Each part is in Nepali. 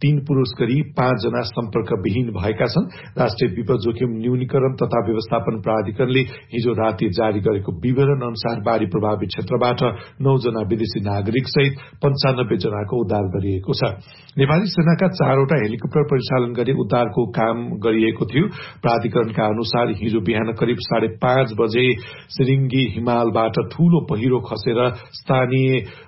3 पुरुष गरी 5 जना सम्पर्कविहीन भएका छन्। राष्ट्रिय विपद जोखिम न्यूनीकरण तथा व्यवस्थापन प्राधिकरणले हिजो राति जारी गरेको विवरण अनुसार बाढ़ी प्रभावित क्षेत्रबाट 9 जना विदेशी नागरिक सहित 95 जनाको उद्धार गरिएको छ। नेपाली सेनाका 4 वटा हेलिकप्टर परिचालन गरी उद्धारको काम गरिएको थियो। प्राधिकरणका अनुसार हिजो बिहान करिब 5:30 बजे सिरिङ्गी हिमालबाट ठूलो पहिरो खसेर स्थानीय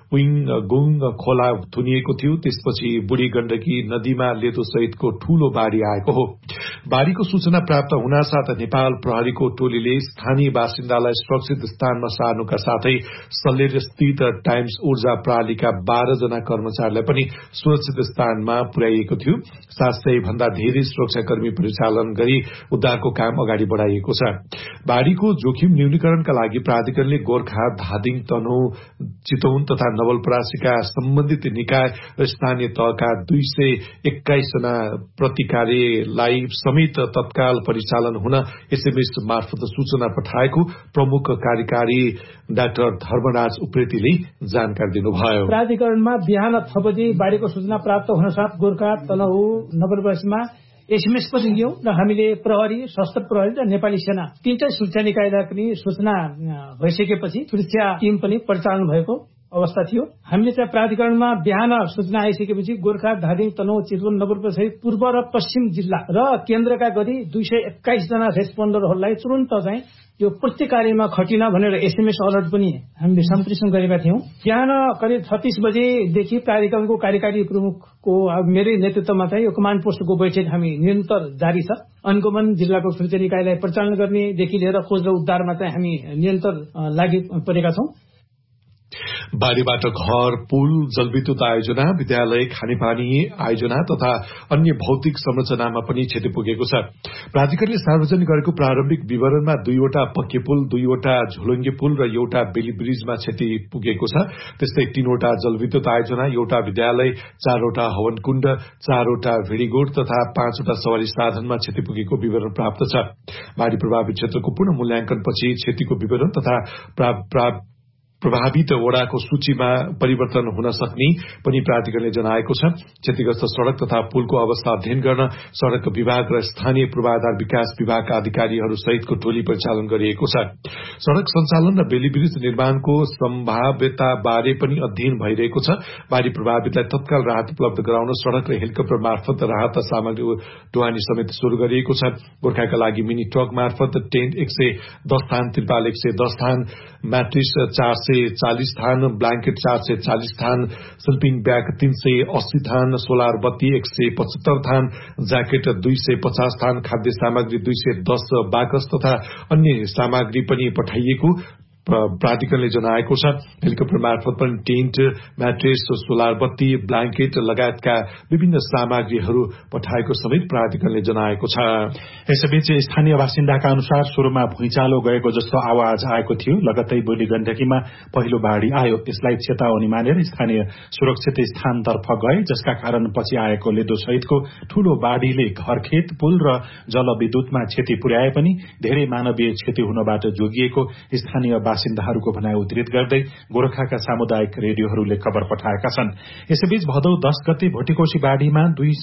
गुङ खोला थुनिएको थियो। त्यसपछि बुढी गण्डकी नदीमा लेदो सहितको ठूलो बाढ़ी आएको हो। बाढ़ीको सूचना प्राप्त हुनासाथ नेपाल प्रहरीको टोलीले स्थानीय बासिन्दालाई सुरक्षित स्थानमा सार्नुका साथै सल्लेर स्थित टाइम्स ऊर्जा प्रणालीका 12 जना कर्मचारीलाई पनि सुरक्षित स्थानमा पुर्याइएको थियो। 700 भन्दा धेरै सुरक्षाकर्मी परिचालन गरी उद्धारको काम अगाडि बढ़ाइएको छ। बाढ़ीको जोखिम न्यूनीकरणका लागि प्राधिकरणले गोर्खा, धादिङ, तनहुँ, चितवन तथा नवलपरासीका सम्बन्धित निकाय र स्थानीय तहका 221 जना प्रतिकार्यलाई समेत तत्काल परिचालन हुन एसएमएस मार्फत सूचना पठाएको प्रमुख कार्यकारी डाक्टर धर्मराज उप्रेतीले जानकारी दिनुभयो। प्राधिकरणमा बिहान 6 बजे बाढ़ीको सूचना प्राप्त हुनसाथ गोर्खा, तनहुँ, नवलपरासीमा एसएमएस पनि दियौं र हामीले प्रहरी, सशस्त्र प्रहरी र नेपाली सेना तीनटै सुरक्षा निकायलाई पनि सूचना भइसकेपछि सुरक्षा टिम पनि परिचालन भएको अवस्था थियो। हामीले चाहिँ प्राधिकरणमा बिहान सूचना आइसकेपछि गोर्खा, धादिङ, तनहुँ, चितवन, नवलपरासी सहित पूर्व र पश्चिम जिल्ला र केन्द्रका गरी 221 जना रेस्पोन्डरहरूलाई तुरन्त चाहिँ यो प्रत्येक कार्यमा खटिन भनेर एसएमएस अलर्ट पनि हामीले सम्प्रेषण गरेका थियौं। बिहान करिब 36 बजेदेखि प्राधिकरणको कार्यकारी प्रमुखको मेरै नेतृत्वमा चाहिँ यो कमान्ड पोस्टको बैठक हामी निरन्तर जारी छ। अनुगमन जिल्लाको सुरक्षा निकायलाई परिचालन गर्नेदेखि लिएर खोज र उद्धारमा चाहिँ हामी निरन्तर लागि परेका छौं। बाढ़ीबाट घर, पुल, जलविद्युत आयोजना, विद्यालय, खानेपानी आयोजना तथा अन्य भौतिक संरचनामा पनि क्षति पुगेको छ। प्राधिकरणले सार्वजनिक गरेको प्रारम्भिक विवरणमा 2 वटा पक्के पुल, 2 वटा झोलुङ्गे पुल र एउटा बेली ब्रिजमा क्षति पुगेको छ। त्यस्तै 3 वटा जलविद्युत आयोजना, एउटा विद्यालय, 4 वटा हवनकुण्ड, 4 वटा भिडीगोठ तथा 5 वटा सवारी साधनमा क्षति पुगेको विवरण प्राप्त छ। बाढ़ी प्रभावित क्षेत्रको पुनः मूल्याङ्कनपछि क्षतिको विवरण तथा प्रभावित वडाको सूचीमा परिवर्तन हुन सक्ने पनि प्राधिकरणले जनाएको छ। क्षतिग्रस्त सड़क तथा पुलको अवस्था अध्ययन गर्न सड़क विभाग र स्थानीय पूर्वाधार विकास विभागका अधिकारीहरू सहितको टोली परिचालन गरिएको छ। सड़क सञ्चालन र बेली ब्रिज निर्माणको सम्भाव्यता बारे पनि अध्ययन भइरहेको छ। बाढ़ी प्रभावितलाई तत्काल राहत उपलब्ध गराउन सड़क र हेलिकप्टर मार्फत राहत सामग्री ढुवानी समेत शुरू गरिएको छ। गोर्खाका लागि मिनी ट्रक मार्फत टेन्ट 110 थान, त्रिपाल 110 थान, म्याट्रिस 440 थान, ब्ल्याङ्केट 440 थान, स्लिपिङ ब्याग 380 थान, सोलर बत्ती 175 थान, ज्याकेट 250 थान, खाद्य सामग्री 210 बाकस तथा अन्य सामग्री पनि पठाइएको प्राधिकरणले जनाएको छ। हेलिकप्टर मार्फत पनि टेन्ट, म्याट्रेस, सोलर बत्ती, ब्ल्याङ्केट लगायतका विभिन्न सामग्रीहरू पठाएको समेत प्राधिकरणले जनाएको छ। यसैबीच स्थानीय बासिन्दाका अनुसार शुरूमा भुइँचालो गएको जस्तो आवाज आएको थियो। लगत्तै बुढी गण्डकीमा पहिलो बाढ़ी आयो। यसलाई चेतावनी मानेर स्थानीय सुरक्षित स्थानतर्फ गए, जसका कारण पछि आएको लेदो सहितको ठूलो बाढ़ीले घरखेत, पुल र जलविद्युतमा क्षति पुर्याए पनि धेरै मानवीय क्षति हुनबाट जोगिएको स्थानीय बासिन्दाहरूको भनाइ उद्धृत गर्दै गोरखाका सामुदायिक रेडियोहरूले खबर पठाएका छन्। यसैबीच भदौ 10 गते भोटिकोशी बाढ़ीमा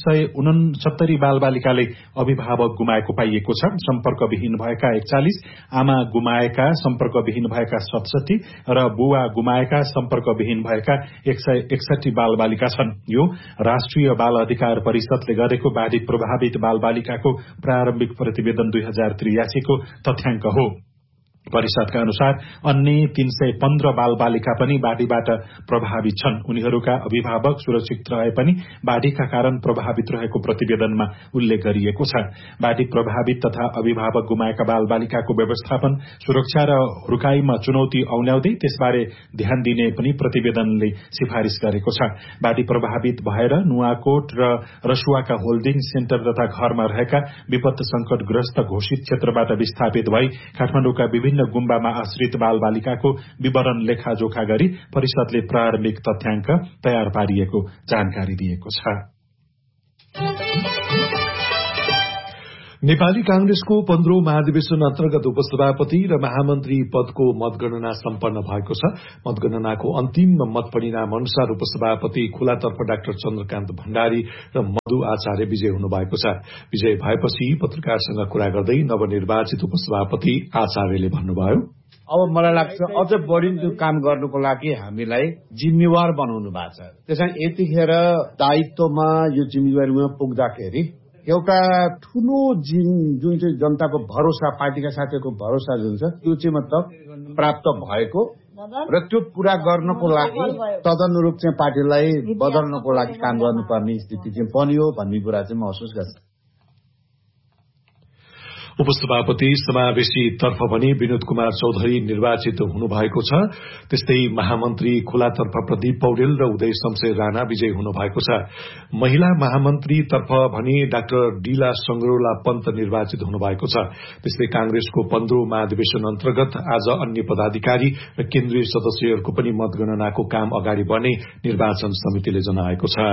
269 बालबालिकाले अभिभावक गुमाएको पाइएको छ। सम्पर्कविहीन भएका 41, आमा गुमाएका सम्पर्कविहीन भएका 67 र बुवा गुमाएका सम्पर्कविहीन भएका 161 बालबालिका छन्। यो राष्ट्रिय बाल अधिकार परिषदले गरेको बाढ़ी प्रभावित बालबालिकाको प्रारम्भिक प्रतिवेदन 2083 को तथ्याङ्क हो। परिषदका अनुसार अन्य 315 बालबालिका पनि बाढ़ीबाट प्रभावित छन्। उनीहरूका अभिभावक सुरक्षित रहे पनि बाढ़ीका कारण प्रभावित रहेको प्रतिवेदनमा उल्लेख गरिएको छ। बाढ़ी प्रभावित तथा अभिभावक गुमाएका बालबालिकाको व्यवस्थापन, सुरक्षा र हुर्काईमा चुनौती औल्याउँदै त्यसबारे ध्यान दिने पनि प्रतिवेदनले सिफारिश गरेको छ। बाढ़ी प्रभावित भएर नुवाकोट र रसुवाका होल्डिङ सेन्टर तथा घरमा रहेका विपद संकटग्रस्त घोषित क्षेत्रबाट विस्थापित भई काठमाडौँका विभिन्न गुम्बामा आश्रित बालबालिकाको विवरण लेखाजोखा गरी परिषदले प्रारम्भिक तथ्याङ्क तयार पारिएको जानकारी दिएको छ। नेपाली कांग्रेसको 15औं महाधिवेशन अन्तर्गत उपसभापति र महामन्त्री पदको मतगणना सम्पन्न भएको छ। मतगणनाको अन्तिम मत परिणाम अनुसार उपसभापति खुलातर्फ डाक्टर चन्द्रकान्त भण्डारी र मधु आचार्य विजय हुनुभएको छ। विजय भएपछि पत्रकारसँग कुरा गर्दै नवनिर्वाचित उपसभापति आचार्यले भन्नुभयो, अब मलाई लाग्छ अझ बढी काम गर्नुको लागि हामीलाई जिम्मेवार बनाउनु भएको छ। त्यसैले यतिखेर दायित्वमा यो जिम्मेवारीमा पुग्दाखेरि एउटा ठूलो जुन चाहिँ जनताको भरोसा, पार्टीका साथीहरूको भरोसा जुन छ त्यो चाहिँ मतलब प्राप्त भएको र त्यो पूरा गर्नको लागि तदनुरूप चाहिँ पार्टीलाई बदल्नको लागि काम गर्नुपर्ने स्थिति चाहिँ बन्यो भन्ने कुरा चाहिँ महसुस गर्छु। उपसभापति समावेशी तर्फ पनि विनोद कुमार चौधरी निर्वाचित हुनुभएको छ। त्यस्तै महामन्त्री खुलातर्फ प्रदीप पौडेल र उदय शमशेर राणा विजयी हुनुभएको छ। महिला महामन्त्री तर्फ भने डाक्टर डीला संग्रोला पन्त निर्वाचित हुनुभएको छ। त्यस्तै कांग्रेसको 15औं महाधिवेशन अन्तर्गत आज अन्य पदाधिकारी र केन्द्रीय सदस्यहरूको पनि मतगणनाको काम अगाडि बढ्ने निर्वाचन समितिले जनाएको छ।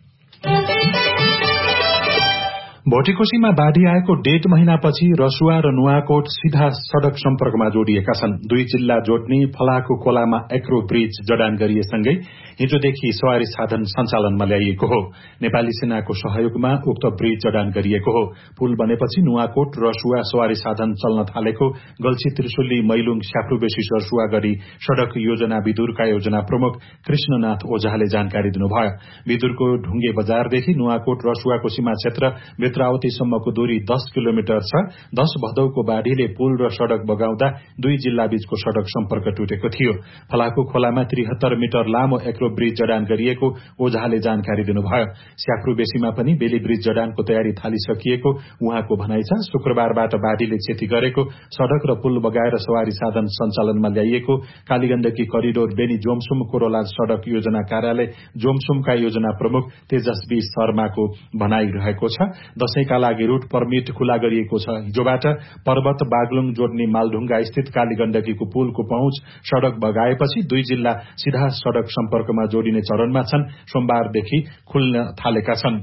भोटेकोशीमा बाढ़ी आएको 1.5 महिनापछि रसुवा र नुवाकोट सीधा सड़क सम्पर्कमा जोडिएका छन्। दुई जिल्ला जोड्ने फलाको खोलामा एक्रो ब्रिज जडान गरिएसँगै हिजोदेखि सवारी साधन सञ्चालनमा ल्याइएको हो। नेपाली सेनाको सहयोगमा उक्त ब्रिज जडान गरिएको हो। पुल बनेपछि नुवाकोट रसुवा सवारी साधन चल्न थालेको गल्छी त्रिशुली मैलुङ स्याफ्रुबेसी रसुवा गरी सड़क योजना विदुरका योजना प्रमुख कृष्णनाथ ओझाले जानकारी दिनुभयो। विदुरको ढुङ्गे बजारदेखि नुवाकोट रसुवाको सीमा क्षेत्र बेत्रावतीसम्मको दूरी 10 किलोमिटर छ। 10 भदौको बाढ़ीले पुल र सड़क बगाउँदा दुई जिल्ला बीचको सड़क सम्पर्क टुटेको थियो। फलाको खोलामा 73 मिटर लामो एक्रो ब्रिज जडान गरिएको ओझाले जानकारी दिनुभयो। स्याफ्रुबेसीमा पनि बेली ब्रिज जडानको तयारी थालिसकिएको उहाँको भनाइ छ। शुक्रबारबाट बाढ़ीले क्षति गरेको सड़क र पुल बगाएर सवारी साधन सञ्चालनमा ल्याइएको कालीगण्डकी करिडोर बेनी जोमसुम कोरोला सड़क योजना कार्यालय जोमसुमका योजना प्रमुख तेजस्वी शर्माको भनाइ रहेको छ। दशैंका लागि रूट परमिट खुला गरिएको छ। हिजोबाट पर्वत बागलुङ जोड्ने मालढुङ्गा स्थित कालीगण्डकीको पुलको पहुँच सड़क बगाएपछि दुई जिल्ला सीधा सड़क सम्पर्कमा जोडिने चरणमा छन्। सोमबारदेखि खुल्न थालेका छन्।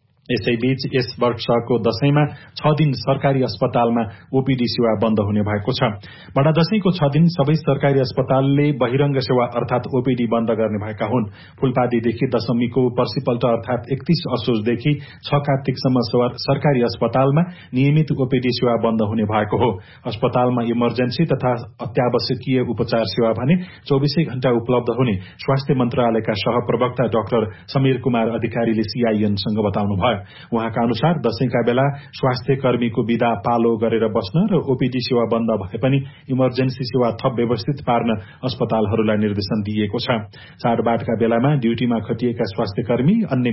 यसैबीच यस वर्षको दशैंमा 6 दिन सरकारी अस्पतालमा ओपीडी सेवा बन्द हुने भएको छ। बडा दशैंको 6 दिन सबै सरकारी अस्पतालले बहिरंग सेवा अर्थात ओपीडी बन्द गर्ने भएका हुन्। फुलपातीदेखि दशमीको पर्सिपल्ट अर्थात 31 असोजदेखि 6 कार्तिकसम्म सरकारी अस्पतालमा नियमित ओपीडी सेवा बन्द हुने भएको हो। अस्पतालमा इमर्जेन्सी तथा अत्यावश्यकीय उपचार सेवा भने 24 घण्टा उपलब्ध हुने स्वास्थ्य मन्त्रालयका सहप्रवक्ता डाक्टर समीर कुमार अधिकारीले सीआईएनसँग बताउनुभयो। उहाँका अनुसार दशैंका बेला स्वास्थ्य कर्मीको विदा पालो गरेर बस्न र ओपीडी सेवा बन्द भए पनि इमर्जेन्सी सेवा थप व्यवस्थित पार्न अस्पतालहरूलाई निर्देशन दिइएको छ। चाडबाडका बेलामा ड्यूटीमा खटिएका स्वास्थ्य कर्मी अन्य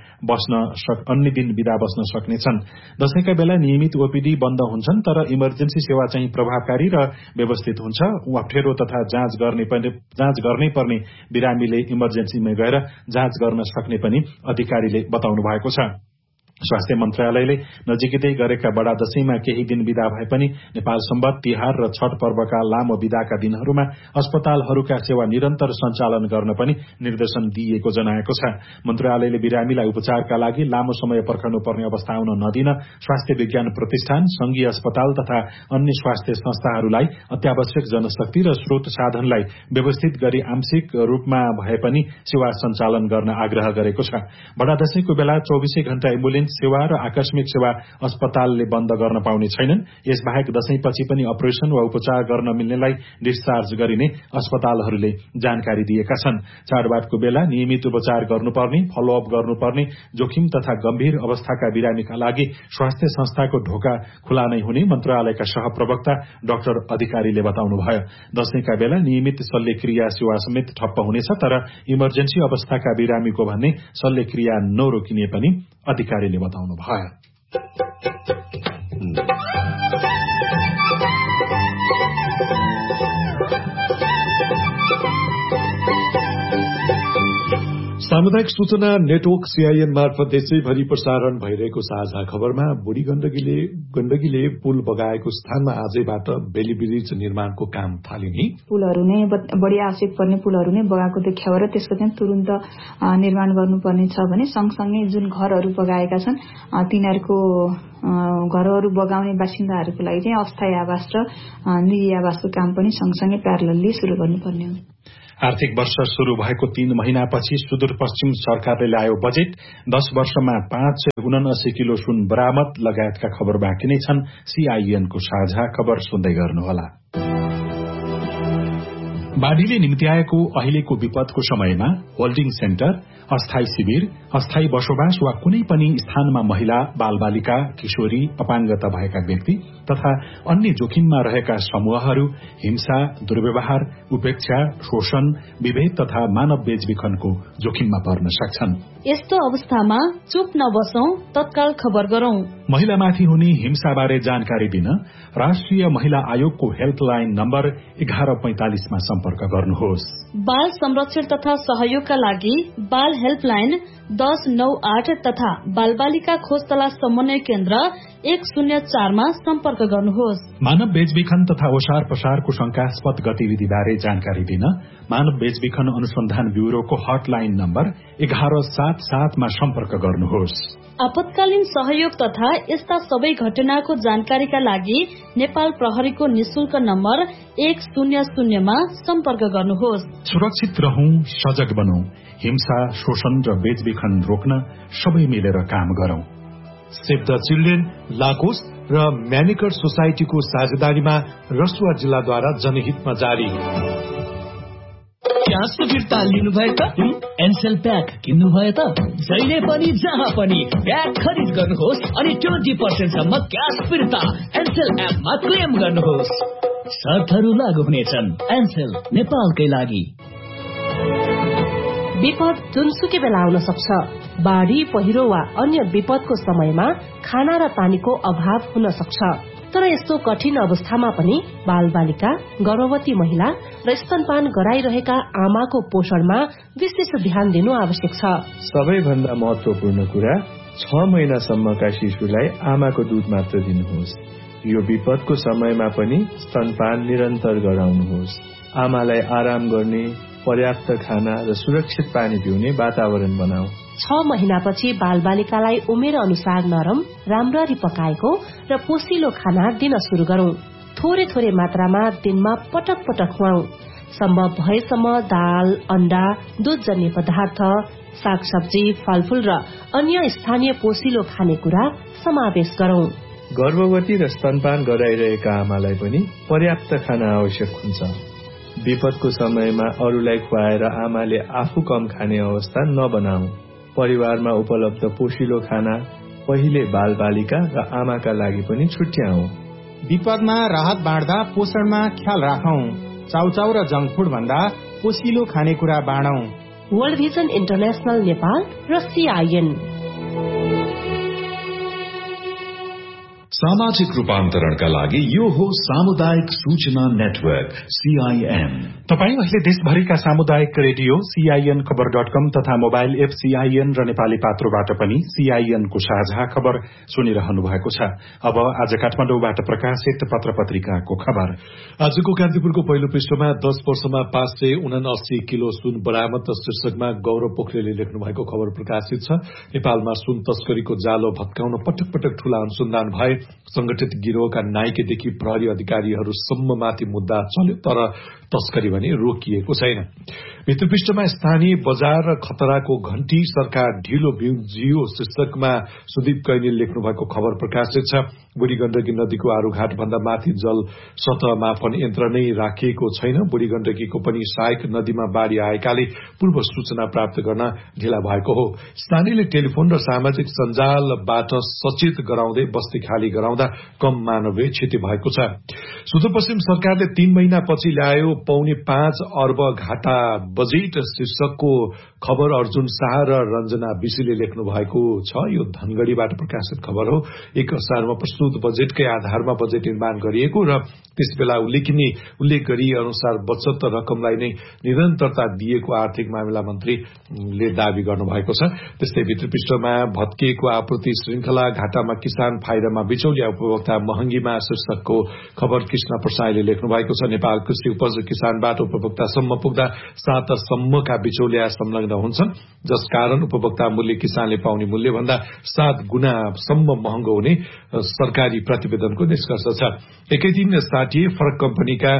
दिन विदा बस्न सक्नेछन्। दशैंका बेला नियमित ओपीडी बन्द हुन्छन् तर इमर्जेन्सी सेवा चाहिँ प्रभावकारी र व्यवस्थित हुन्छ। अप्ठ्यारो तथा जाँच गर्नै पर्ने बिरामीले इमर्जेन्सीमा गएर जाँच गर्न सक्ने पनि अधिकारीले बताउनु भएको छ। स्वास्थ्य मन्त्रालयले नजिकै गरेका बडा दशैंमा केही दिन विदा भए पनि नेपाल सम्बत तिहार र छठ पर्वका लामो विदाका दिनहरूमा अस्पतालहरूका सेवा निरन्तर सञ्चालन गर्न पनि निर्देशन दिइएको जनाएको छ। मन्त्रालयले बिरामीलाई उपचारका लागि लामो समय पर्खनुपर्ने अवस्था आउन नदिन स्वास्थ्य विज्ञान प्रतिष्ठान, संघीय अस्पताल तथा अन्य स्वास्थ्य संस्थाहरूलाई अत्यावश्यक जनशक्ति र स्रोत साधनलाई व्यवस्थित गरी आंशिक रूपमा भए पनि सेवा सञ्चालन गर्न आग्रह गरेको छ। बडा दशैंको बेला 24 घण्टा एम्बुलेन्स सेवा र आकस्मिक सेवा अस्पतालले बन्द गर्न पाउने छैनन्। यसबाहेक दशैंपछि पनि अपरेशन वा उपचार गर्न मिल्नेलाई डिस्चार्ज गरिने अस्पतालहरूले जानकारी दिएका छन्। चाडबाडको बेला नियमित उपचार गर्नुपर्ने, फलोअप गर्नुपर्ने, जोखिम तथा गम्भीर अवस्थाका बिरामीका लागि स्वास्थ्य संस्थाको ढोका खुला नै हुने मन्त्रालयका सहप्रवक्ता डाक्टर अधिकारीले बताउनुभयो। दशैंका बेला नियमित शल्यक्रिया सेवा समेत ठप्प हुनेछ तर इमर्जेन्सी अवस्थाका बिरामीको भन्ने शल्यक्रिया नरोकिने पनि अधिकारीले बताउनु भयो। सामुदायिक सूचना नेटवर्क CIN मार्फत देशैभरि प्रसारण भइरहेको साझा खबरमा बुढी गण्डकीले पुल बगाएको स्थानमा आजैबाट बेली ब्रिज निर्माणको काम थालिने, पुलहरू नै बढी आवश्यक पर्ने पुलहरू नै बगाएको देखियो र त्यसको चाहिँ तुरुन्त निर्माण गर्नुपर्ने छ भने सँगसँगै जुन घरहरू बगाएका छन् तिनीहरूको घरहरू बगाउने बासिन्दाहरूको लागि चाहिँ अस्थायी आवास र निजी आवासको काम पनि सँगसँगै प्यारलली शुरू गर्नुपर्ने हो। आर्थिक वर्ष शुरू भएको 3 महिनापछि सुदूरपश्चिम सरकारले ल्यायो बजेट। 10 वर्षमा 579 किलो सुन बरामद लगायतका खबर बाँकी नै छन्। CIN को साझा खबर सुन्दै गर्नुहोला। बाढ़ीले निम्त्याएको अहिलेको विपदको समयमा होल्डिङ सेन्टर, अस्थायी शिविर, अस्थायी बसोबास वा कुनै पनि स्थानमा महिला, बालबालिका, किशोरी, अपाङ्गता भएका व्यक्ति तथा अन्य जोखिममा रहेका समूहहरू हिंसा, दुर्व्यवहार, उपेक्षा, शोषण, विभेद तथा मानव बेचबिखनको जोखिममा पर्न सक्छन्। यस्तो अवस्थामा चुप नबसौं, तत्काल खबर गरौं। महिलामाथि हुने हिंसाबारे जानकारी दिन राष्ट्रिय महिला आयोगको हेल्पलाइन नम्बर 1145 मा सम्पर्क गर्नुहोस्। बाल संरक्षण तथा सहयोगका लागि बाल हेल्पलाइन 1098 तथा बालबालिका खोज तलास समन्वय केन्द्र 104 मा सम्पर्क गर्नुहोस्। मानव बेचबिखन तथा ओसार पसारको शंकास्पद गतिविधिबारे जानकारी दिन मानव बेचबिखन अनुसन्धान ब्यूरोको हटलाइन नम्बर 1177 मा सम्पर्क गर्नुहोस्। आपतकालीन सहयोग तथा यस्ता सबै घटनाको जानकारीका लागि नेपाल प्रहरीको निशुल्क नम्बर 100 मा सम्पर्क गर्नुहोस्। सुरक्षित रहौं, सजग बनौं, हिंसा, शोषण र बेचबिखन रोक्न सबै मिलेर काम गरौं। सेभ द चिल्ड्रेन, लागोस र म्यानिकर सोसाइटीको साझेदारीमा रसुवा जिल्लाद्वारा जनहितमा जारी। क्यासको फिर्ता लिनुभयो त? एनसेल प्याक किन्नुभयो त? जहिले पनि जहाँ पनि प्याक खरिद गर्नुहोस् अनि 20% सम्म क्यास फिर्ता एनसेल एपमा क्लेम गर्नुहोस्। शर्तहरू लागू हुनेछन्। एनसेल, नेपालकै लागि। विपद जुनसुकै बेला आउन सक्छ। बाढ़ी, पहिरो वा अन्य विपदको समयमा खाना र पानीको अभाव हुन सक्छ। तर यस्तो कठिन अवस्थामा पनि बालबालिका, गर्भवती महिला र स्तनपान गराइरहेका आमाको पोषणमा विशेष ध्यान दिनु आवश्यक छ। सबैभन्दा महत्वपूर्ण कुरा 6 महिनासम्मका शिशुलाई आमाको दूध मात्र दिनुहोस्। यो विपदको समयमा पनि स्तनपान निरन्तर गराउनुहोस्। आमालाई आराम गर्ने, पर्याप्त खाना र सुरक्षित पानी पिउने वातावरण बनाऊ। 6 महिनापछि बालबालिकालाई उमेर अनुसार नरम, राम्ररी पकाएको र पोसिलो खाना दिन शुरू गरौं। थोरै थोरै मात्रामा दिनमा पटक पटक खुवाऊ। सम्भव भएसम्म दाल, अण्डा, दूधजन्य पदार्थ, सागसब्जी, फलफूल र अन्य स्थानीय पोसिलो खानेकुरा समावेश गरौं। गर्भवती र स्तनपान गराइरहेका आमालाई पनि पर्याप्त खाना आवश्यक हुन्छ। विपदको समयमा अरूलाई खुवाएर आमाले आफू कम खाने अवस्था नबनाऊ। परिवारमा उपलब्ध पोषिलो खाना पहिले बालबालिका र आमाका लागि पनि छुट्याऊ। विपदमा राहत बाँड्दा पोषणमा ख्याल राखौं। चाउचाउ र जंक फूड भन्दा पोषिलो खानेकुरा बाँडौं। वर्ल्ड भिजन इन्टरनेशनल नेपाल र CIN। सामाजिक रूपान्तरणका लागि यो हो सामुदायिक सूचना नेटवर्क CIN। तपाई अहिले देशभरिका सामुदायिक रेडियो CIN खबर.com तथा मोबाइल एप CIN र नेपाली पात्रोबाट पनि CIN को साझा खबर सुनिरहनु भएको छ। अब आज काठमाडौँबाट प्रकाशित पत्र पत्रिकाको खबर। आजको कान्तिपुरको पहिलो पृष्ठमा 10 वर्षमा 579 किलो सुन बरामद शीर्षकमा गौरव पोखरेलले लेख्नु भएको खबर प्रकाशित छ। नेपालमा सुन तस्करीको जालो भत्काउन पटक पटक ठूला अनुसन्धान भए। संगठित गिरोहका नायकदेखि प्रहरी अधिकारीहरूसम्ममाथि मुद्दा चल्यो, तर तस्करी भने रोकिएको छैन। भित्रपृष्ठमा स्थानीय बजार र खतराको घण्टी, सरकार ढिलो जियो शीर्षकमा सुदीप कैनीले लेख्नु भएको खबर प्रकाशित छ। बुढी गण्डकी नदीको आरूघाट भन्दा माथि जल सतह मापन यन्त्र नै राखिएको छैन। बुढी गण्डकीको पनि सहायक नदीमा बाढ़ी आएकाले पूर्व सूचना प्राप्त गर्न ढिला भएको हो। स्थानीयले टेलिफोन र सामाजिक सञ्जालबाट सचेत गराउँदै बस्ती खाली गराउँदा कम मानवीय क्षति भएको छ। सुदूरपश्चिम सरकारले 3 महिनापछि ल्यायो 4.5 अर्ब घाटा बजेट शीर्षकको खबर अर्जुन शाह र रञ्जना विशीले लेख्नु भएको छ। यो धनगढ़ीबाट प्रकाशित खबर हो। 1 असारमा प्रस्तुत बजेटकै आधारमा बजेट निर्माण गरिएको र त्यसबेला उल्लेख गरी अनुसार बचत रकमलाई नै निरन्तरता दिएको आर्थिक मामिला मन्त्रीले दावी गर्नुभएको छ। त्यस्तै भित्र पृष्ठमा भत्किएको आपूर्ति श्रृंखला, घाटामा किसान, फाइदामा बिचौलिया उपभोक्ता, महँगीमा शीर्षकको खबर कृष्ण प्रसाईले लेख्नु भएको छ। नेपाल कृषि उपज किसानबाट उपभोक्तासम्म पुग्दा 7 सम्मका बिचौलिया संलग्न हुन्छन्, जसकारण उपभोक्ता मूल्य किसानले पाउने मूल्य भन्दा 7 गुणासम्म महँगो हुने सरकारी प्रतिवेदनको निष्कर्ष छ। एकै दिन साटिए फरक कम्पनीका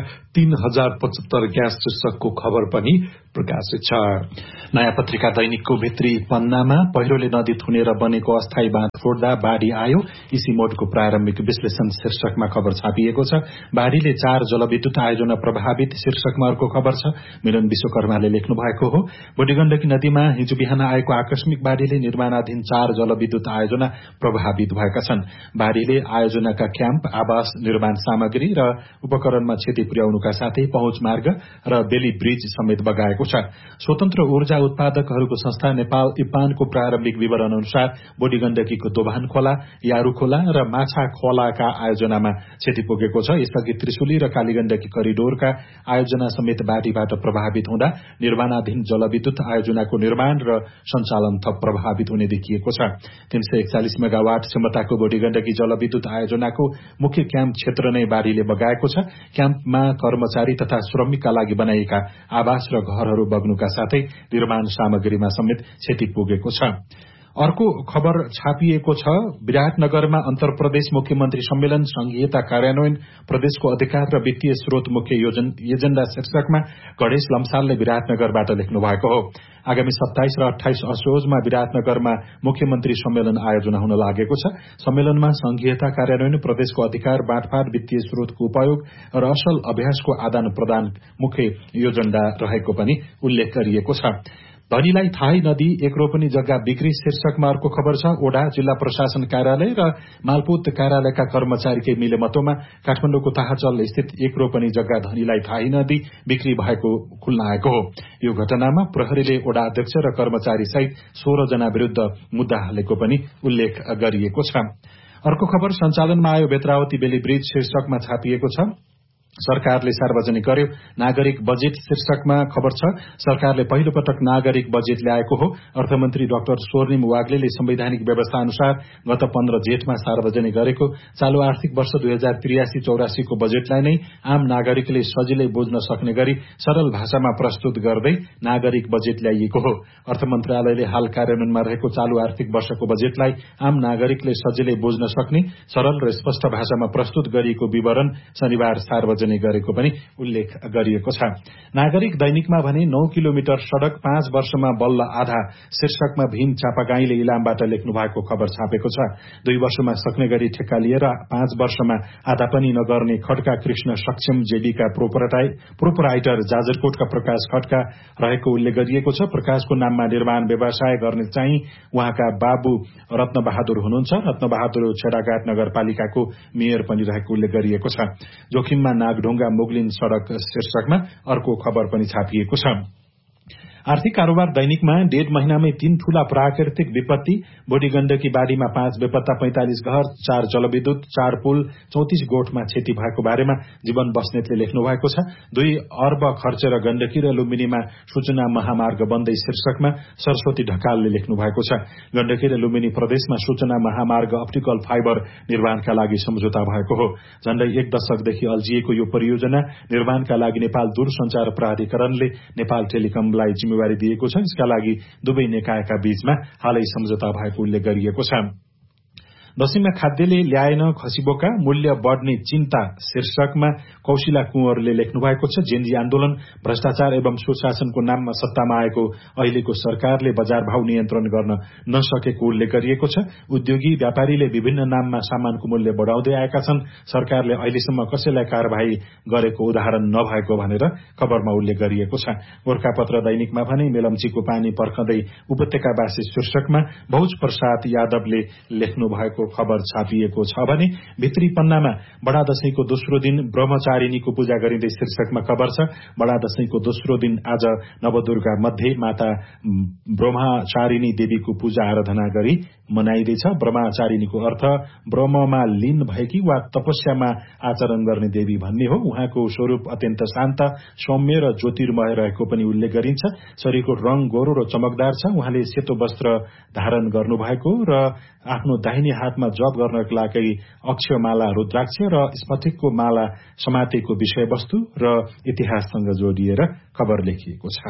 3075 ग्यास शीर्षकको खबर पनि प्रकाशित छ। नयाँ पत्रिका दैनिकको भित्री पन्नामा पहिरोले नदी थुनेर बनेको अस्थायी बाँध फोड्दा बाढ़ी आयो, इसी मोडको प्रारम्भिक विश्लेषण शीर्षकमा खबर छापिएको छ। बाढ़ीले 4 जलविद्युत आयोजना प्रभावित शीर्षकमा अर्को खबर छ। मिलन विश्वकर्माले लेख्नु भएको हो। बुढीगण्डकी नदीमा हिजो बिहान आएको आकस्मिक बाढ़ीले निर्माणाधीन 4 जलविद्युत आयोजना प्रभावित भएका छन्। बाढ़ीले आयोजनाका क्याम्प, आवास, निर्माण सामग्री र उपकरणमा क्षति पुर्याउनुका साथै पहुँच मार्ग र बेली ब्रिज समेत बगाएको छ। स्वतन्त्र ऊर्जा उत्पादकहरूको संस्था नेपाल इपानको प्रारम्भिक विवरण अनुसार बुढीगण्डकीको दोभान खोला, यारू खोला र माछा खोलाका आयोजनामा क्षति पुगेको छ। यसअघि त्रिशुली र कालीगण्डकी करिडोरका आयोजना समेत बाढ़ीबाट प्रभावित हुँदा निर्माणाधीन जलविद्युत आयोजनाको निर्माण र सञ्चालन थप प्रभावित हुने देखिएको छ। 341 मेगावाट क्षमताको बुढीगण्डकी जलविद्युत आयोजनाको मुख्य क्याम्प क्षेत्र नै बाढ़ीले बगाएको छ। क्याम्पमा कर्मचारी तथा श्रमिकका लागि बनाइएका आवास र घरहरू बग्नुका साथै निर्माण सामग्रीमा समेत क्षति पुगेको छ। अर्को खबर छापिएको छ। विराटनगरमा अन्तरप्रदेश मुख्यमन्त्री सम्मेलन संघीयता कार्यान्वयन, प्रदेशको अधिकार र वित्तीय स्रोत मुख्य एजेण्डा शीर्षकमा गणेश लम्सालले विराटनगरबाट लेख्नु भएको हो। आगामी 27 र 28 असोजमा विराटनगरमा मुख्यमन्त्री सम्मेलन आयोजना हुन लागेको छ। सम्मेलनमा संघीयता कार्यान्वयन, प्रदेशको अधिकार बाँडफाँड, वित्तीय स्रोतको उपयोग र असल अभ्यासको आदान प्रदान मुख्य एजेण्डा रहेको पनि उल्लेख गरिएको छ। धनीलाई थाहै नदी एक रोपनी जग्गा बिक्री शीर्षकमा अर्को खबर छ। ओडा, जिल्ला प्रशासन कार्यालय र मालपोत कार्यालयका कर्मचारीकै मिलेमतोमा काठमाडौँको ताहाचल स्थित एक रोपनी जग्गा धनीलाई थाहै नदी बिक्री भएको खुल्न आएको हो। यो घटनामा प्रहरीले ओडा अध्यक्ष र कर्मचारी सहित 16 जना विरूद्ध मुद्दा हालेको पनि उल्लेख गरिएको छ। अर्को खबर सञ्चालनमा आयो बेत्रावती बेली ब्रिज शीर्षकमा छापिएको छ। सरकारले सार्वजनिक गर्यो नागरिक बजेट शीर्षकमा खबर छ। सरकारले पहिलो पटक नागरिक बजेट ल्याएको हो। अर्थमन्त्री डाक्टर स्वर्णिम वाग्लेले संवैधानिक व्यवस्था अनुसार गत 15 जेठमा सार्वजनिक गरेको चालू आर्थिक वर्ष 2083-84 को बजेटलाई नै आम नागरिकले सजिलै बुझ्न सक्ने गरी सरल भाषामा प्रस्तुत गर्दै नागरिक बजेट ल्याइएको हो। अर्थ मन्त्रालयले हाल कार्यान्वयनमा रहेको चालू आर्थिक वर्षको बजेटलाई आम नागरिकले सजिलै बुझ्न सक्ने सरल र स्पष्ट भाषामा प्रस्तुत गरिएको विवरण शनिबार सार्वजनिक गरेको पनि उल्लेख गरिएको छ। नागरिक दैनिकमा भने 9 किलोमिटर सड़क 5 वर्षमा बल्ल आधा शीर्षकमा भीम चापागाईले इलामबाट लेख्नु भएको खबर छापेको छ। 2 वर्षमा सक्ने गरी ठेक्का लिएर 5 वर्षमा आधा पनि नगर्ने खड्का कृष्ण सक्षम जेडीका प्रोपराइटर जाजरकोटका प्रकाश खड्का रहेको उल्लेख गरिएको छ। प्रकाशको नाममा निर्माण व्यवसाय गर्ने चाहिँ उहाँका बाबु रत्नबहादुर हुनुहुन्छ। रत्नबहादुर छेडाघाट नगरपालिकाको मेयर पनि रहेको उल्लेख गरिएको छ। जोखिममा नागढुङ्गा मुगलिन सड़क शीर्षकमा अर्को खबर पनि छापिएको छ। आर्थिक कारोबार दैनिकमा 1.5 महिनामै 3 ठूला प्राकृतिक विपत्ति, बुढीगण्डकी बाढ़ीमा 5 बेपत्ता, 45 घर, 4 जलविद्युत, 4 पुल, 34 गोठमा क्षति भएको बारेमा जीवन बस्नेतले लेख्नु भएको छ। 2 अर्ब खर्चेर गण्डकी र लुम्बिनीमा सूचना महामार्ग बन्दै शीर्षकमा सरस्वती ढकालले लेख्नु भएको छ। गण्डकी र लुम्बिनी प्रदेशमा सूचना महामार्ग अप्टिकल फाइबर निर्माणका लागि सम्झौता भएको हो। झण्डै 1 दशकदेखि अल्झिएको यो परियोजना निर्माणका लागि नेपाल दूरसञ्चार प्राधिकरणले नेपाल टेलिकमलाई जिम्मेवारी दिएको छ। यसका लागि दुवै निकायका बीचमा हालै सम्झौता भएको उल्लेख गरिएको छ। दक्षिणमा खाद्यले ल्याएन खसीबोका, मूल्य बढ्ने चिन्ता शीर्षकमा कौशिला कुँवरले लेख्नु भएको छ। जेन्जी आन्दोलन, भ्रष्टाचार एवं सुशासनको नाममा सत्तामा आएको अहिलेको सरकारले बजार भाव नियन्त्रण गर्न नसकेको उल्लेख गरिएको छ। उद्योगी व्यापारीले विभिन्न नाममा सामानको मूल्य बढाउँदै आएका छन्। सरकारले अहिलेसम्म कसैलाई कारबाही गरेको उदाहरण नभएको भनेर खबरमा उल्लेख गरिएको छ। गोरखापत्र दैनिकमा भने मेलम्चीको पानी पर्खँदै उपत्यकावासी शीर्षकमा भौज प्रसाद यादवले लेख्नु भएको भएको खबर छापिएको छ भने भित्री पन्नामा बडा दशैंको दोस्रो दिन ब्रह्मचारिणीको पूजा गरिँदै शीर्षकमा खबर छ। बडा दशैंको दोस्रो दिन आज नवदुर्गा मध्ये माता ब्रह्मचारिणी देवीको पूजा आराधना गरी मनाइँदैछ। ब्रह्मचारिणीको अर्थ ब्रह्ममा लीन भएकी वा तपस्यामा आचरण गर्ने देवी भन्ने हो। उहाँको स्वरूप अत्यन्त शान्त, सौम्य र ज्योतिर्मय रहेको पनि उल्लेख गरिन्छ। शरीरको रंग गोरो र चमकदार छ। उहाँले सेतो वस्त्र धारण गर्नुभएको र आफ्नो दाहिने हातमा जप गर्नको लागि अक्षमाला, रुद्राक्ष र स्फटिकको माला समातेको विषयवस्तु र इतिहाससँग जोडिएर खबर लेखिएको छ।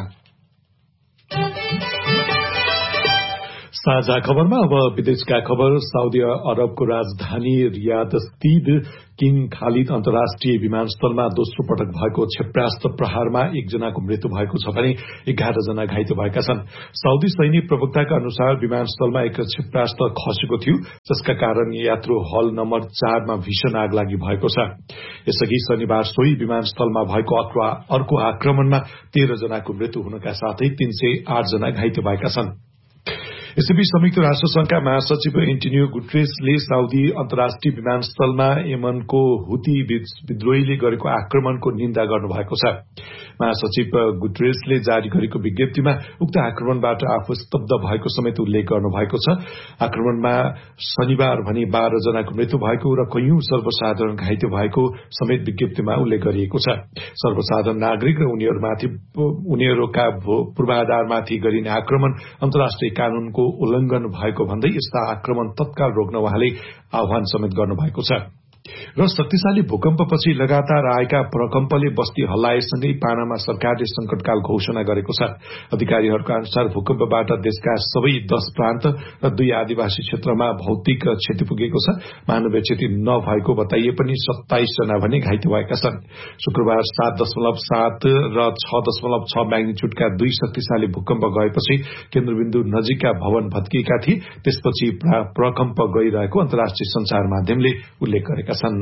साझा खबरमा अब विदेशका खबर। साउदी अरबको राजधानी रियाद स्थित किङ खालिद अन्तर्राष्ट्रिय विमानस्थलमा दोस्रो पटक भएको क्षेप्यास्त्र प्रहारमा एकजनाको मृत्यु भएको छ भने 11 जना घाइते भएका छन्। साउदी सैनिक प्रवक्ताका अनुसार विमानस्थलमा एक क्षेप्यास्त्र खसेको थियो, जसका कारण यात्रु हल नम्बर 4 मा भीषण आगलागी भएको छ। यसअघि शनिबार सोही विमानस्थलमा भएको अर्को आक्रमणमा 13 जनाको मृत्यु हुनका साथै 308 जना घाइते भएका छन्। यसैबीच संयुक्त राष्ट्र संघका महासचिव एन्टोनियो गुटेरेसले साउदी अन्तर्राष्ट्रिय विमानस्थलमा यमनको हुती विद्रोहीले गरेको आक्रमणको निन्दा गर्नुभएको छ। महासचिव गुटेरेसले जारी गरेको विज्ञप्तिमा उक्त आक्रमणबाट आफू स्तब्ध भएको समेत उल्लेख गर्नुभएको छ। आक्रमणमा शनिबार भने 12 जनाको मृत्यु भएको र कैयौं सर्वसाधारण घाइते भएको समेत विज्ञप्तिमा उल्लेख गरिएको छ। सर्वसाधारण नागरिक र उनीहरूका पूर्वाधारमाथि गरिने आक्रमण अन्तर्राष्ट्रिय कानूनको उल्लंघन भएको भन्दै यस्ता आक्रमण तत्काल रोक्न उहाँले आह्वान समेत गर्नुभएको छ। र शक्तिशाली भूकम्पपछि लगातार आएका प्रकम्पले बस्ती हल्लाएसँगै पानामा सरकारले संकटकाल घोषणा गरेको छ। अधिकारीहरूका अनुसार भूकम्पबाट देशका सबै 10 प्रान्त र 2 आदिवासी क्षेत्रमा भौतिक क्षति पुगेको छ। मानवीय क्षति नभएको बताइए पनि 27 जना भने घाइते भएका छन्। शुक्रबार 7.7 र 6.6 म्याग्निच्युडका 2 शक्तिशाली भूकम्प गएपछि केन्द्रबिन्दु नजिकका भवन भत्किएका थिए। त्यसपछि प्रकम्प गइरहेको अन्तर्राष्ट्रिय संचार माध्यमले उल्लेख गरेका छन्।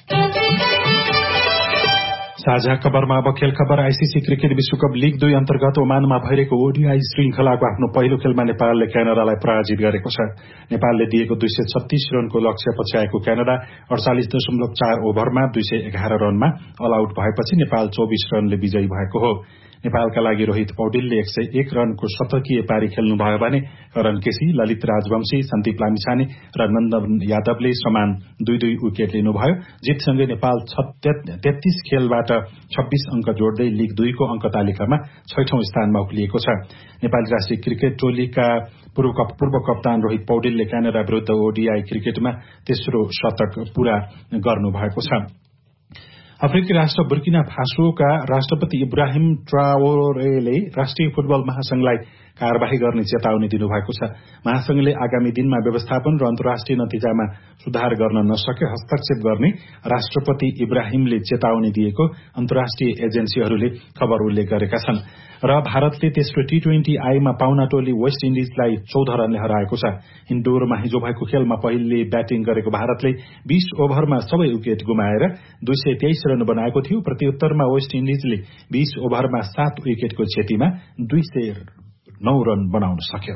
साझा खबरमा अब खेल खबर। आईसीसी क्रिकेट विश्वकप लीग 2 अन्तर्गत ओमानमा भइरहेको ओडीआई श्रृंखलाको आफ्नो पहिलो खेलमा नेपालले क्यानाडालाई पराजित गरेको छ। नेपालले दिएको 236 रनको लक्ष्य पछ्याएको क्यानाडा 48.4 ओभरमा 211 रनमा अल आउट भएपछि नेपाल 24 रनले विजयी भएको हो। नेपालका लागि रोहित पौडेलले 101 रनको शतकीय पारी खेल्नुभयो भने करण केसी, ललित राजवंशी, सन्दीप लामिछाने र नन्दन यादवले समान 2-2 विकेट लिनुभयो। जितसँगै नेपाल 33 खेलबाट 26 अंक जोड्दै लीग 2 को अंक तालिकामा 6औं स्थानमा उक्लिएको छ। नेपाली राष्ट्रिय क्रिकेट टोलीका पूर्व कप्तान रोहित पौडेलले क्यानाडा विरूद्ध ओडीआई क्रिकेटमा तेस्रो शतक पूरा गर्नुभएको छ। अफ्रिकी राष्ट्र बुर्किना फासोका राष्ट्रपति इब्राहिम ट्राओरेले राष्ट्रिय फुटबल महासंघलाई कार्यवाही गर्ने चेतावनी दिनुभएको छ। महासंघले आगामी दिनमा व्यवस्थापन र अन्तर्राष्ट्रिय नतिजामा सुधार गर्न नसके हस्तक्षेप गर्ने राष्ट्रपति इब्राहिमले चेतावनी दिएको अन्तर्राष्ट्रिय एजेन्सीहरूले खबर उल्लेख गरेका छन्। र भारतले तेस्रो T20I मा पाउना टोली वेस्ट इन्डिजलाई 14 रनले हराएको छ। इन्डोरमा हिजो भएको खेलमा पहिले ब्याटिङ गरेको भारतले 20 ओभरमा सबै विकेट गुमाएर 223 रन बनाएको थियो। प्रत्युत्तरमा वेस्ट इन्डिजले 20 ओभरमा 7 विकेटको क्षतिमा 209 रन बनाउन सक्यो।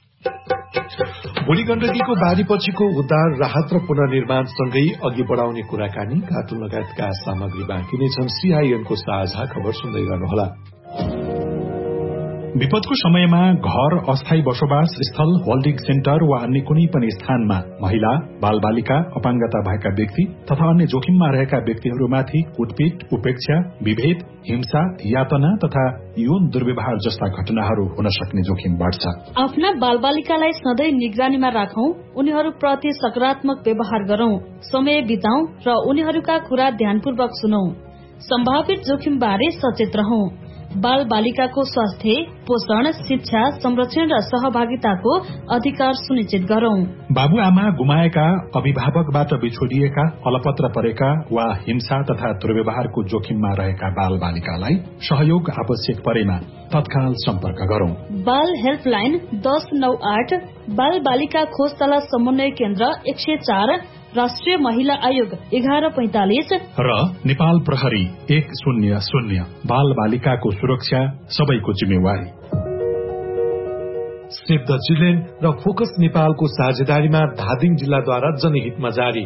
भोलि गण्डकीको बारीपछिको उद्धार, राहत र पुनर्निर्माणसँगै अघि बढाउने कुराकानी, कार्टुन लगायतका सामग्री बाँकी नै छन्। सीआईएनको साझा खबर सुन्दै गर्नुहोला। विपदको समयमा घर, अस्थायी बसोबास स्थल, होल्डिङ सेन्टर वा अन्य कुनै पनि स्थानमा महिला, बालबालिका, अपाङ्गता भएका व्यक्ति तथा अन्य जोखिममा रहेका व्यक्तिहरूमाथि कुटपिट, उपेक्षा, विभेद, हिंसा, यातना तथा यौन दुर्व्यवहार जस्ता घटनाहरू हुन सक्ने जोखिम बढ्छ। आफ्ना बालबालिकालाई सधैँ निगरानीमा राखौं, उनीहरूप्रति सकारात्मक व्यवहार गरौं, समय बिताउँ र उनीहरूका कुरा ध्यानपूर्वक सुनौं। सम्भावित जोखिम बारे सचेत रहौं। बाल बालिकाको स्वास्थ्य, पोषण, शिक्षा, संरक्षण र सहभागिताको अधिकार सुनिश्चित गरौं। बाबुआमा गुमाएका, अभिभावकबाट बिछोडिएका, अलपत्र परेका वा हिंसा तथा दुर्व्यवहारको जोखिममा रहेका बाल बालिकालाई सहयोग आवश्यक परेमा तत्काल सम्पर्क गरौं। बाल हेल्पलाइन 1098, बाल बालिका खोज तला समन्वय केन्द्र 104, राष्ट्रिय महिला आयोग 1145 र नेपाल प्रहरी 100। बाल बालिकाको सुरक्षा सबैको जिम्मेवारी। सेभ द चिल्ड्रेन र फोकस नेपालको साझेदारीमा धादिङ जिल्लाद्वारा जनहितमा जारी।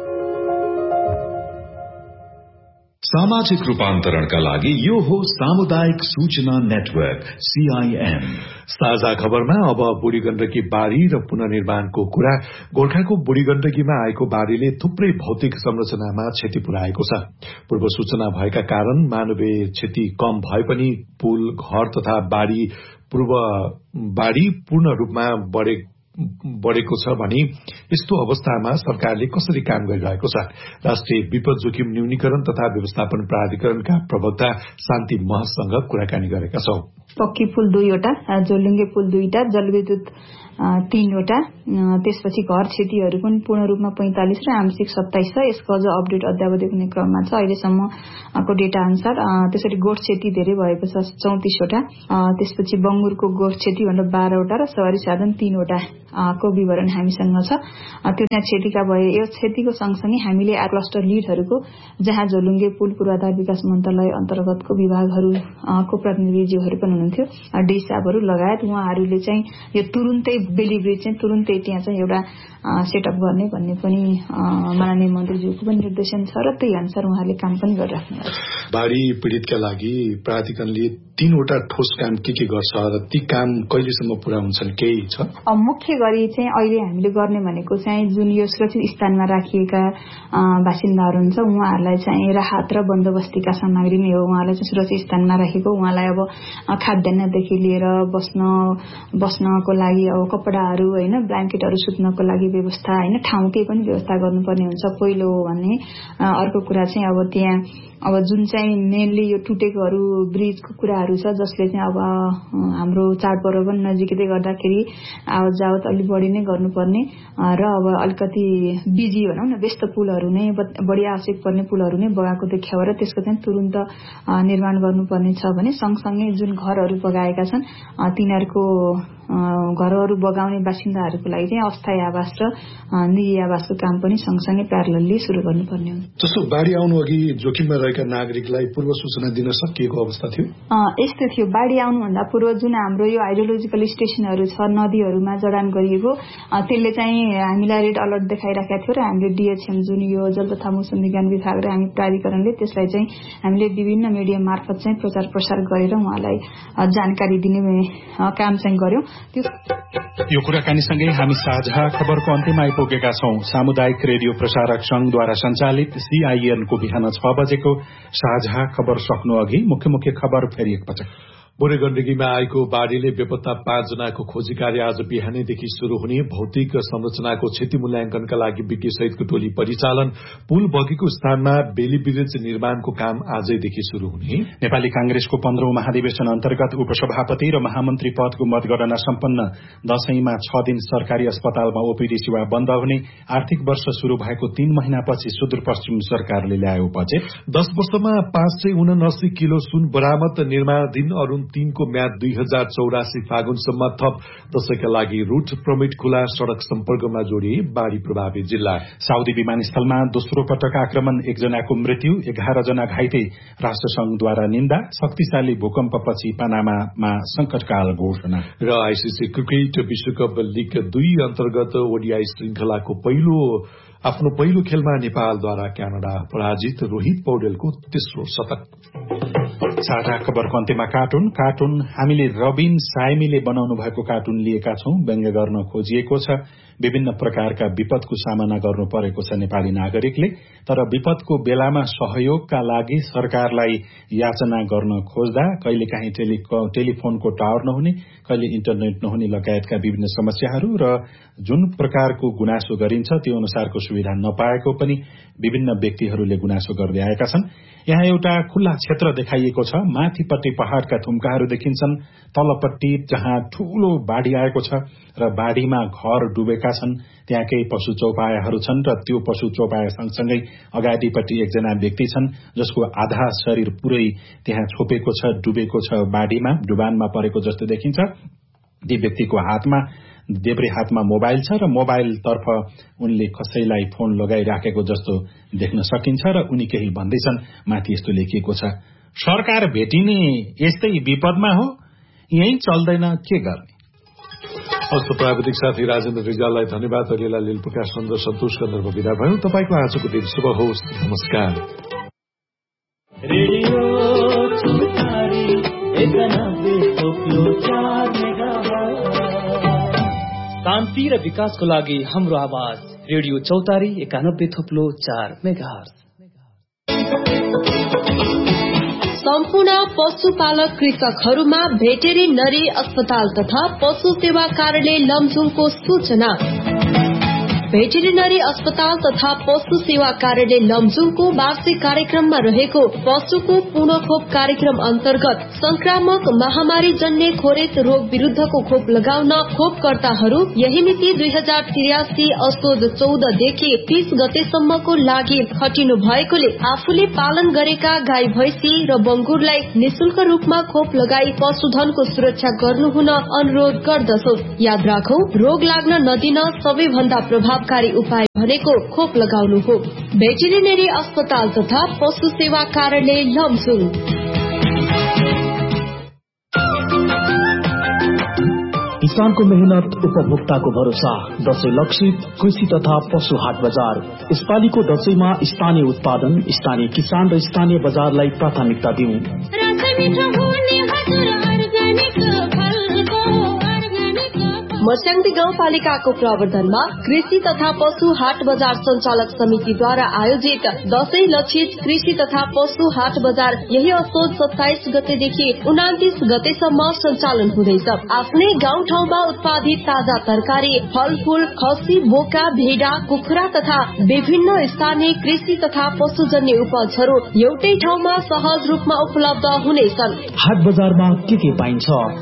सामाजिक रूपान्तरणका लागि यो हो सामुदायिक सूचना नेटवर्क CIN। साझा खबरमा अब बुढी गण्डकी बाढ़ी र पुनर्निर्माणको कुरा। गोर्खाको बुढी गण्डकीमा आएको बाढ़ीले थुप्रै भौतिक संरचनामा क्षति पुर्याएको छ। पूर्व सूचना भएका कारण मानवीय क्षति कम भए पनि पुल, घर तथा बाढ़ी पूर्ण रूपमा बढ़ेको छ भने यस्तो अवस्थामा सरकारले कसरी काम गरिरहेको छ? राष्ट्रिय विपद जोखिम न्यूनीकरण तथा व्यवस्थापन प्राधिकरणका प्रवक्ता शान्ति महसँग कुराकानी गरेका छौं। पक्की पुल 2वटा, जोलुङ्गे पुल 2टा, जलविद्युत 3वटा, त्यसपछि घर क्षतिहरू पनि पूर्ण रूपमा 45 र आंशिक 27 छ। यसको अझ अपडेट अद्यावधि हुने क्रममा छ अहिलेसम्मको डेटा अनुसार। त्यसरी गोठ क्षति धेरै भएको छ 34वटा। त्यसपछि बंगुरको गोठ क्षति भन्दा 12वटा र सवारी साधन 3वटा को विवरण हामीसँग छ। त्यो चाहिँ क्षतिका भए। यो क्षतिको सँगसँगै हामीले क्लस्टर लिडहरूको जहाँ जोलुङ्गे पुल पूर्वाधार विकास मन्त्रालय अन्तर्गतको विभागहरूको प्रतिनिधिज्यूहरू पनि हुनुहुन्थ्यो, डिसाबहरू लगायत उहाँहरूले चाहिँ यो तुरुन्तै डेलिभरी चाहिँ तुरुन्तै त्यहाँ चाहिँ एउटा सेटअप गर्ने भन्ने पनि माननीय मन्त्रीज्यूको पनि निर्देशन छ र त्यही अनुसार उहाँले काम पनि गरिराख्नु भएको छ। बाढ़ी पीड़ितका लागि प्राधिकरणले 3वटा ठोस काम के गर्छ र ती काम कहिलेसम्म पूरा हुन्छन् केही छ? मुख्य गरी चाहिँ अहिले हामीले गर्ने भनेको चाहिँ जुन यो सुरक्षित स्थानमा राखिएका बासिन्दाहरू हुन्छ उहाँहरूलाई चाहिँ राहत र बन्दोबस्तीका सामग्री नै हो। उहाँलाई चाहिँ सुरक्षित स्थानमा राखेको, उहाँलाई अब खाद्यान्नदेखि लिएर बस्नको लागि अब कपडाहरू हैन, ब्ल्याङ्केटहरू सुत्नको लागि व्यवस्था हैन, ठाउँकै पनि व्यवस्था गर्नुपर्ने हुन्छ पहिलो हो भने। अर्को कुरा चाहिँ अब त्यहाँ अब जुन चाहिँ मेनली यो टुटेकोहरू ब्रिजको कुराहरू छ जसले चाहिँ अब हाम्रो चाडपर्व पनि नजिकै गर्दाखेरि आवत जावत अलि बढी नै गर्नुपर्ने र अब अलिकति बिजी भनौँ न व्यस्त पुलहरू नै बढी आवश्यक पर्ने पुलहरू नै बगाएको देख्यो र त्यसको चाहिँ तुरुन्त निर्माण गर्नुपर्ने छ भने सँगसँगै जुन घरहरू बगाएका छन् तिनीहरूको घरहरू बगाउने बासिन्दाहरूको लागि चाहिँ अस्थायी आवास र निजी आवासको काम पनि सँगसँगै प्यारलली सुरु गर्नुपर्ने हो। जस्तो बाढ़ी आउनु अघि जोखिममा रहेका नागरिकलाई पूर्व सूचना दिन सकिएको अवस्था थियो? यस्तो थियो, बाढ़ी आउनुभन्दा पूर्व जुन हाम्रो यो हाइड्रोलोजिकल स्टेशनहरू छ नदीहरूमा जडान गरिएको त्यसले चाहिँ हामीलाई रेड अलर्ट देखाइराखेको थियो र हामीले DHM जुन यो जल तथा मौसम विज्ञान विभाग र हामी प्राधिकरणले त्यसलाई चाहिँ हामीले विभिन्न मिडिया मार्फत चाहिँ प्रचार प्रसार गरेर उहाँलाई जानकारी दिने काम चाहिँ गर्यौं। यो कुराकानीसँगै हामी साझा खबरको अन्त्यमा आइपुगेका छौं। सामुदायिक रेडियो प्रसारक संघद्वारा सञ्चालित CIN को बिहान 6 बजेको साझा खबर सक्नु अघि मुख्य खबर फेरि एकपटक। बुढी गण्डकीमा आएको बाढ़ीले बेपत्ता 5 जनाको खोजी कार्य आज बिहानैदेखि शुरू हुने। भौतिक संरचनाको क्षति मूल्याङ्कनका लागि विज्ञ सहितको टोली परिचालन। पुल बगेको स्थानमा बेली ब्रिज निर्माणको काम आजैदेखि शुरू हुने। नेपाली कांग्रेसको 15औं महाधिवेशन अन्तर्गत उपसभापति र महामन्त्री पदको मतगणना सम्पन्न। दशैंमा 6 दिन सरकारी अस्पतालमा OPD सेवा बन्द हुने। आर्थिक वर्ष शुरू भएको 3 महिनापछि सुदूरपश्चिम सरकारले ल्यायो बजेट। 10 वर्षमा 579 किलो सुन बरामद। निर्माणाधीन अरूण 3 को म्याद 2084 फागुनसम्म थप। दशैंका लागि रूट परमिट खुला। सड़क सम्पर्कमा जोडिए बाढ़ी प्रभावित जिल्ला। साउदी विमानस्थलमा दोस्रो पटक आक्रमण, 1 जनाको मृत्यु, 11 जना घाइते। राष्ट्रसंघद्वारा निन्दा। शक्तिशाली भूकम्पपछि पनामामा संकटकाल घोषणा। र आईसीसी क्रिकेट विश्वकप लीग 2 अन्तर्गत ODI श्रृंखलाको आफ्नो पहिलो खेलमा नेपालद्वारा क्यानाडा पराजित। रोहित पौडेलको तेस्रो शतक। साझा खबरको अन्त्यमा कार्टुन हामीले रबिन साइमीले बनाउनु भएको कार्टुन लिएका छौं। व्यङ्ग्य गर्न खोजिएको छ। विभिन्न प्रकारका विपदको सामना गर्नु परेको छ नेपाली नागरिकले। तर विपदको बेलामा सहयोगका लागि सरकारलाई याचना गर्न खोज्दा कहिलेकाहीँ टेलिफोनको टावर नहुने, कहिले इन्टरनेट नहुने लगायतका विभिन्न समस्याहरू र जुन प्रकारको गुनासो गरिन्छ त्यो अनुसारको सुविधा नपाएको पनि विभिन्न व्यक्तिहरूले गुनासो गर्दै आएका छन्। यहाँ एउटा खुल्ला क्षेत्र देखाइएको छ। माथिपट्टि पहाड़का थुम्काहरू देखिन्छन्। तलपट्टि जहाँ ठूलो बाढ़ी आएको छ र बाढ़ीमा घर डुबेका छन् त्यहाँ केही पशु चौपायाहरू छन् र त्यो पशु चौपाया सँगसँगै अगाडिपट्टि एकजना व्यक्ति छन् जसको आधा शरीर पुरै त्यहाँ छोपेको छ, डुबेको छ, बाढ़ीमा डुबानमा परेको जस्तो देखिन्छ। ती व्यक्तिको हातमा देब्रे हातमा मोबाइल छ र मोबाइलतर्फ उनले कसैलाई फोन लगाइराखेको जस्तो देख्न सकिन्छ र उनी केही भन्दैछन्। माथि यस्तो लेखिएको छ, सरकार भेटिने यस्तै विपदमा हो, यही चल्दैन, के गर्ने। हस्त प्राविधिक साथी राजेन्द्र रिजाललाई धन्यवाद। अलिला लील प्रकाश चन्द्र सन्तोष गन्धर्व विदा भयौं। तपाईको आजको दिन शुभ होस्। नमस्कार। रेडियो चौतारी 91.4 मेगाहर्ज। शान्ति र विकासको लागि हाम्रो आवाज रेडियो चौतारी 91.4 मेगाहर्ज। सम्पूर्ण पशुपालक कृषकहरूमा भेटेरिनरी अस्पताल तथा पशु सेवा कार्यालय लमजुङको सूचना। भेटेरिनरी अस्पताल तथा पशु सेवा कार्यालय लमजुङको वार्षिक कार्यक्रममा रहेको पशुको पूर्ण खोप कार्यक्रम अन्तर्गत संक्रामक महामारी जन्य खोरेत रोग विरूद्धको खोप लगाउन खोपकर्ताहरू यही मिति 2083 असोज 14 देखि 30 गतेसम्मको लागि खटिनु भएकोले आफूले पालन गरेका गाई भैंसी र बंगुरलाई निशुल्क रूपमा खोप लगाई पशुधनको सुरक्षा गर्नुहुन अनुरोध गर्दछौ। याद राखौ, रोग लाग्न नदिन सबैभन्दा प्रभावकारी उपाय भनेको खोप लगाउनु हो। भेटेरिनरी अस्पताल तथा पशु सेवा कार्यालय लमजुङ। किसानको मेहनत उपभोक्ताको भरोसा। दशैं लक्षित कृषि तथा पशु हाट बजार। यसपालिको दशैंमा स्थानीय उत्पादन, स्थानीय किसान र स्थानीय बजारलाई प्राथमिकता दिउँ। मस्याङदी गाउँपालिकाको प्रवर्धनमा कृषि तथा पशु हाट बजार संचालक समितिद्वारा आयोजित दशैं लक्षित कृषि तथा पशु हाट बजार यही असोज 27 गतेदेखि 29 गतेसम्म सञ्चालन हुँदैछ। आफ्नै गाउँठाउँमा उत्पादित ताजा तरकारी, फलफूल, खसी, बोका, भेडा, कुखुरा तथा विभिन्न स्थानीय कृषि तथा पशुजन्य उपजहरू एउटै ठाउँमा सहज रूपमा उपलब्ध हुनेछन्। हाट बजारमा के पाइन्छ?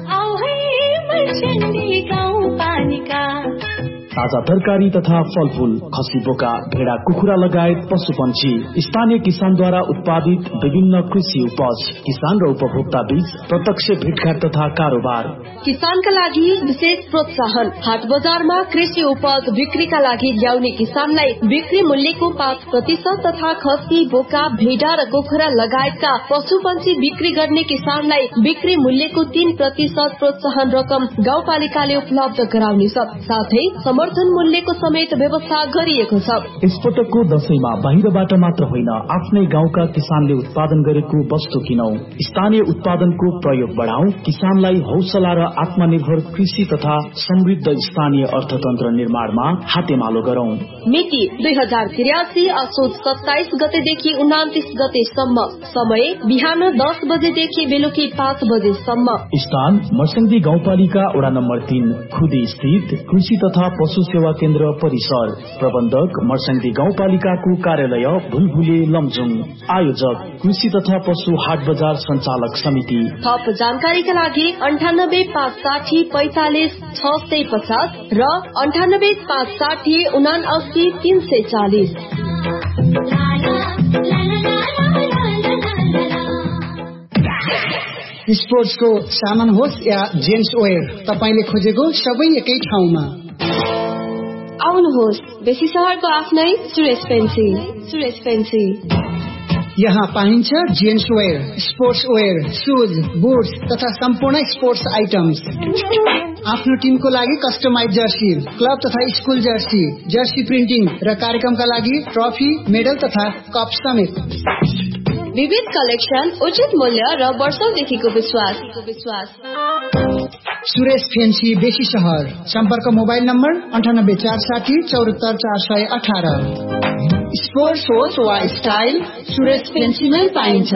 ताजा तरकारी तथा फलफूल, खसी, बोका, भेडा, कुखुरा लगायत पशुपन्छी, स्थानीय किसानद्वारा उत्पादित विभिन्न कृषि उपज, किसान र उपभोक्ता बीच प्रत्यक्ष भेटघाट तथा कारोबार। किसानका लागि विशेष प्रोत्साहन। हाट बजारमा कृषि उपज बिक्रीका लागि ल्याउने किसानलाई बिक्री मूल्यको 5% तथा खसी, बोका, भेडा र कुखुरा लगायतका पशुपन्छी बिक्री गर्ने किसानलाई बिक्री मूल्यको 3% प्रोत्साहन रकम गाउँपालिकाले उपलब्ध गराउनेछ। साथै समर्थन मूल्यको समेत व्यवस्था गरिएको छ। यसपटकको दशैंमा बाहिरबाट मात्र होइन, आफ्नै गाउँका किसानले उत्पादन गरेको वस्तु किनौं। स्थानीय उत्पादनको प्रयोग बढाउँ। किसानलाई हौसला र आत्मनिर्भर कृषि तथा समृद्ध स्थानीय अर्थतन्त्र निर्माणमा हातेमालो गरौं। मिति 2083 असोज 27 गतेदेखि 29 गतेसम्म। समय बिहान 10 बजेदेखि बेलुकी 5 बजेसम्म। स्थान मर्सङ्गी गाउँपालिका वडा नम्बर 3 खुदी स्थित कृषि तथा पशु सेवा केन्द्र परिसर। प्रबन्धक मर्सङ्गी गाउँपालिकाको कार्यालय भुलभुले लमजुङ। आयोजक कृषि तथा पशु हाट बजार संचालक समिति। थप जानकारीका लागि 98 560 45 650 र 98 560 79 340। स्पोर्ट्सको सामान होस् या जेन्ट्स वेयर, तपाईले खोजेको सबै एकै ठाउँमा। आउनुहोस्, बेसी सहरको आफ्नै सुरेश फेन्सी। यहाँ पाइन्छ gents where, sports wear, shoes, boots तथा सम्पूर्ण स्पोर्ट्स आइटम्स। आफ्नो टिमको लागि कस्टमाइज जर्सी, क्लब तथा स्कुल जर्सी, जर्सी प्रिन्टिङ र कार्यक्रमका लागि ट्रफी, मेडल तथा कप समेत। विविध कलेक्सन, उचित मूल्य र वर्षौंदेखिको विश्वास। सुरेश फेन्सी बेसी सहर। सम्पर्क मोबाइल नम्बर 98 460 74 418। स्पोर्ट्स होस् वा स्टाइल, सुरेश फेन्सीमै पाइन्छ।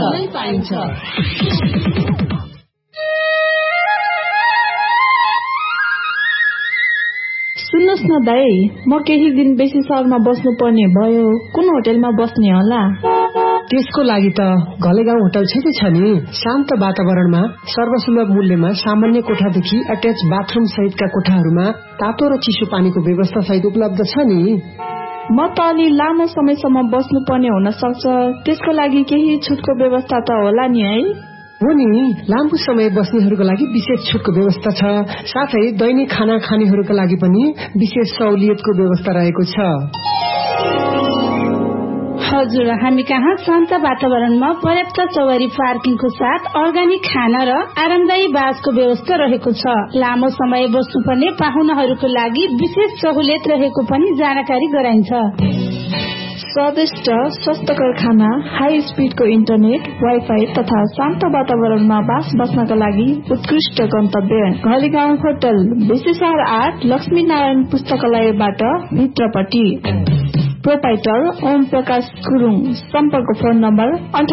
सुन्नुहोस् न दाई, म केही दिन बेसी सहरमा बस्नु पर्ने भयो, कुन होटलमा बस्ने होला? त्यसको लागि त घलेगाउँ होटल छ नि। शान्त वातावरणमा सर्वसुलभ मूल्यमा सामान्य कोठादेखि अट्याच बाथरूम सहितका कोठाहरूमा तातो र चिसो पानीको व्यवस्था सहित उपलब्ध छ नि। म त अलि लामो समयसम्म बस्नु पर्ने हुन सक्छ, त्यसको लागि केही छुटको व्यवस्था त होला नि है? हो नि, लामो समय बस्नेहरूको लागि विशेष छुटको व्यवस्था छ। साथै दैनिक खाना खानेहरूका लागि पनि विशेष सहुलियतको व्यवस्था रहेको छ। हजुर, हामी कहाँ शान्त वातावरणमा पर्याप्त सवारी पार्किङको साथ अर्ग्यानिक खाना र आरामदायी बासको व्यवस्था रहेको छ। लामो समय बस्नुपर्ने पाहुनाहरूको लागि विशेष सहुलियत रहेको पनि जानकारी गराइन्छ। स्वादिष्ट स्वास्थ्यकर खाना, हाई स्पिडको इन्टरनेट, वाइफाई तथा शान्त वातावरणमा बास बस्नका लागि उत्कृष्ट गन्तव्य घलेगाउँ होटल, विशेषार 8, लक्ष्मी नारायण पुस्तकालयबाट भित्रपट्टि। प्रोपाइटर ओम प्रकाश गुरुङ। सम्पर्क फोन नम्बर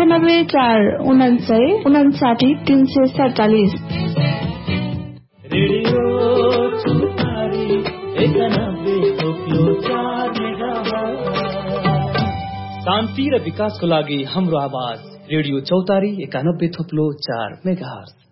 9849599347। शान्ति र विकासको लागि हाम्रो आवाज रेडियो चौतारी 91.4 मेगाहर्ज।